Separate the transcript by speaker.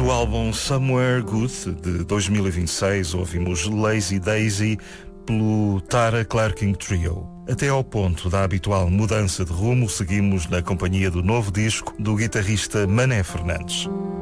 Speaker 1: Do álbum Somewhere Good, de 2026, ouvimos Lazy Daisy pelo Tara Clarking Trio. Até ao ponto da habitual mudança de rumo, seguimos na companhia do novo disco do guitarrista Mané Fernandes.